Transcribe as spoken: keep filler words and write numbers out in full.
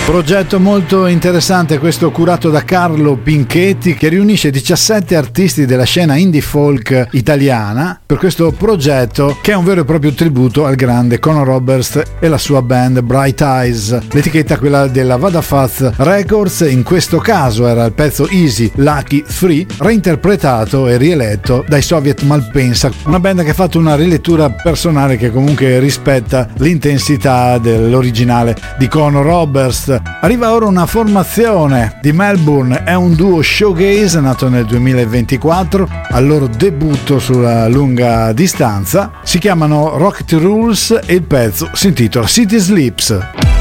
Progetto molto interessante questo, curato da Carlo Pinchetti, che riunisce diciassette artisti della scena indie folk italiana per questo progetto, che è un vero e proprio tributo al grande Conor Oberst e la sua band Bright Eyes. L'etichetta, quella della Vadafaz Records, in questo caso era il pezzo Easy Lucky tre, reinterpretato e rieletto dai Soviet Malpensa, una band che ha fatto una rilettura personale che comunque rispetta l'intensità dell'originale di Conor Oberst. Arriva ora una formazione di Melbourne, è un duo showgaze nato nel duemilaventiquattro, al loro debutto sulla lunga distanza. Si chiamano Rocket Rules e il pezzo si intitola City Sleeps.